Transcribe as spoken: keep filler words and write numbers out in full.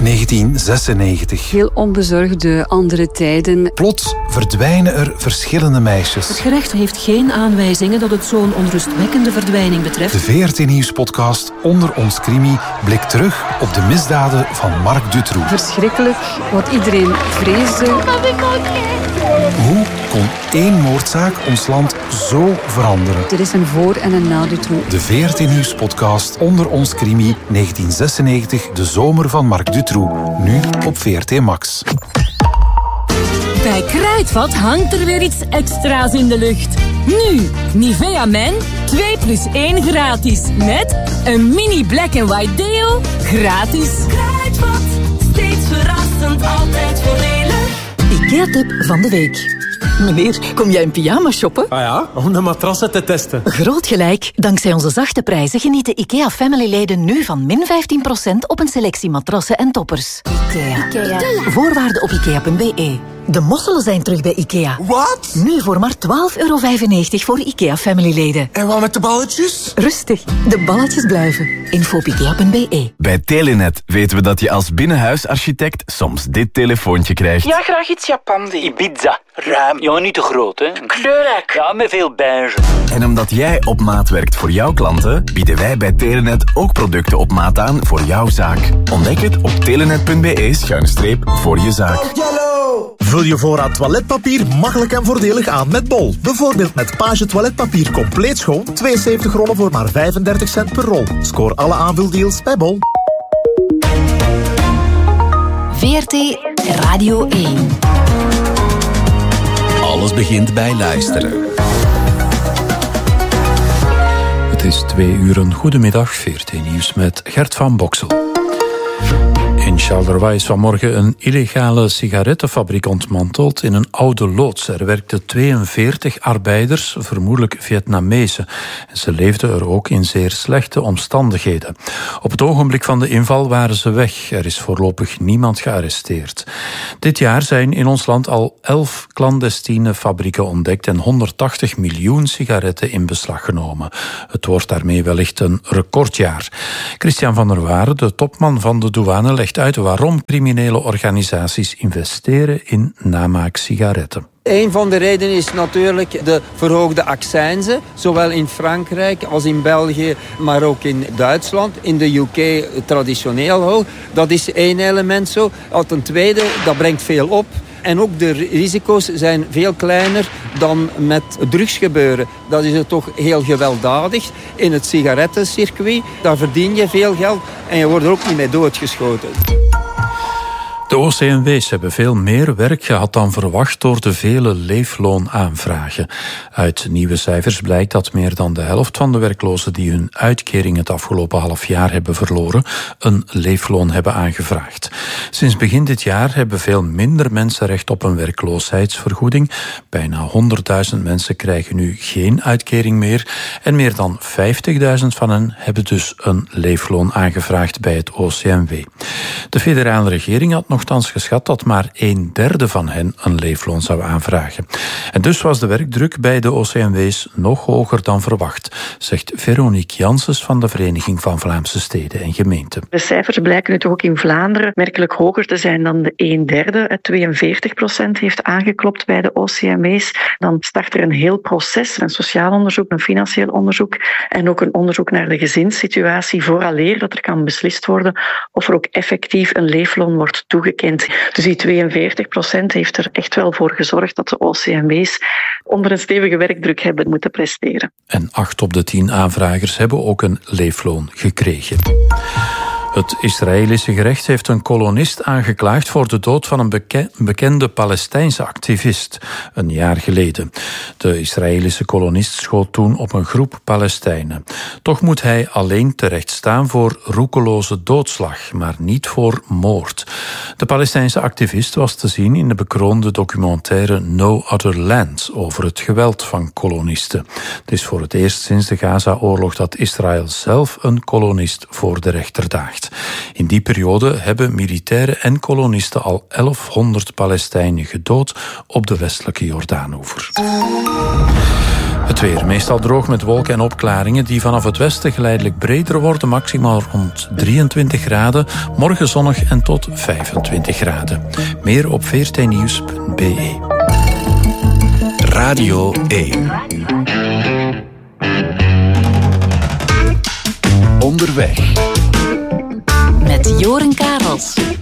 negentien zesennegentig. Heel onbezorgde andere tijden. Plots verdwijnen er verschillende meisjes. Het gerecht heeft geen aanwijzingen dat het zo'n onrustwekkende verdwijning betreft. De V R T-nieuwspodcast Onder ons Crimi blikt terug op de misdaden van Marc Dutroux. Verschrikkelijk, wat iedereen vreesde. Hoe kon één moordzaak ons land zo veranderen? Er is een voor- en een na Dutroux. De V R T-nieuwspodcast Onder ons Crimi negentien zesennegentig, de zomer van Marc Dutroux. Nu op V R T Max. Bij Kruidvat hangt er weer iets extra's in de lucht. Nu, Nivea Men, twee plus één gratis. Met een mini black and white deo, gratis. Kruidvat, steeds verrassend, altijd voordelig. IKEA-tip van de week. Meneer, kom jij in pyjama shoppen? Ah ja, om de matrassen te testen. Groot gelijk. Dankzij onze zachte prijzen genieten IKEA Family-leden nu van min vijftien procent op een selectie matrassen en toppers. IKEA. IKEA. Voorwaarden op ikea punt b e. De mosselen zijn terug bij IKEA. Wat? Nu voor maar twaalf euro vijfennegentig voor IKEA Family-leden. En wat met de balletjes? Rustig, de balletjes blijven. Info op ikea punt b e. Bij Telenet weten we dat je als binnenhuisarchitect soms dit telefoontje krijgt. Ja, graag iets Japandi. Ibiza. Ruim. Ja, niet te groot, hè. Kleurrijk. Ja, met veel beige. En omdat jij op maat werkt voor jouw klanten, bieden wij bij Telenet ook producten op maat aan voor jouw zaak. Ontdek het op telenet punt b e schuine streep voor je zaak. Vul je voorraad toiletpapier makkelijk en voordelig aan met Bol. Bijvoorbeeld met Page toiletpapier compleet schoon, tweeënzeventig rollen voor maar vijfendertig cent per rol. Scoor alle aanvuldeals bij Bol. V R T Radio één. Alles begint bij luisteren. Het is twee uur een goedemiddag, V R T Nieuws met Gert van Boksel. In Charleroi is vanmorgen een illegale sigarettenfabriek ontmanteld in een oude loods. Er werkten tweeënveertig arbeiders, vermoedelijk Vietnamezen. En ze leefden er ook in zeer slechte omstandigheden. Op het ogenblik van de inval waren ze weg. Er is voorlopig niemand gearresteerd. Dit jaar zijn in ons land al elf clandestine fabrieken ontdekt en honderdtachtig miljoen sigaretten in beslag genomen. Het wordt daarmee wellicht een recordjaar. Christian van der Waren, de topman van de douane, legt uit waarom criminele organisaties investeren in namaak sigaretten. Een van de redenen is natuurlijk de verhoogde accijnzen, zowel in Frankrijk als in België, maar ook in Duitsland. In de U K traditioneel hoog. Dat is één element zo. Ten tweede, dat brengt veel op. En ook de risico's zijn veel kleiner dan met drugsgebeuren. Dat is het toch heel gewelddadig. In het sigarettencircuit, daar verdien je veel geld en je wordt er ook niet mee doodgeschoten. De O C M W's hebben veel meer werk gehad dan verwacht door de vele leefloonaanvragen. Uit nieuwe cijfers blijkt dat meer dan de helft van de werklozen die hun uitkering het afgelopen half jaar hebben verloren, een leefloon hebben aangevraagd. Sinds begin dit jaar hebben veel minder mensen recht op een werkloosheidsvergoeding. Bijna honderdduizend mensen krijgen nu geen uitkering meer en meer dan vijftigduizend van hen hebben dus een leefloon aangevraagd bij het O C M W. De federale regering had nochtans geschat dat maar een derde van hen een leefloon zou aanvragen. En dus was de werkdruk bij de O C M W's nog hoger dan verwacht, zegt Veronique Janssens van de Vereniging van Vlaamse Steden en Gemeenten. De cijfers blijken nu toch ook in Vlaanderen merkelijk hoger te zijn dan de een derde. tweeënveertig procent heeft aangeklopt bij de O C M W's. Dan start er een heel proces, een sociaal onderzoek, een financieel onderzoek en ook een onderzoek naar de gezinssituatie vooraleer dat er kan beslist worden of er ook effectief een leefloon wordt toegekend. Dus die tweeënveertig procent heeft er echt wel voor gezorgd dat de O C M W's onder een stevige werkdruk hebben moeten presteren. En acht op de tien aanvragers hebben ook een leefloon gekregen. Het Israëlische gerecht heeft een kolonist aangeklaagd voor de dood van een beke- bekende Palestijnse activist een jaar geleden. De Israëlische kolonist schoot toen op een groep Palestijnen. Toch moet hij alleen terecht staan voor roekeloze doodslag, maar niet voor moord. De Palestijnse activist was te zien in de bekroonde documentaire No Other Land over het geweld van kolonisten. Het is voor het eerst sinds de Gaza-oorlog dat Israël zelf een kolonist voor de rechter daagt. In die periode hebben militairen en kolonisten al elfhonderd Palestijnen gedood op de westelijke Jordaanoever. Het weer meestal droog met wolken en opklaringen die vanaf het westen geleidelijk breder worden, maximaal rond drieëntwintig graden. Morgen zonnig en tot vijfentwintig graden. Meer op v r t nieuws punt b e. Radio één. Onderweg. Met Joren Karels.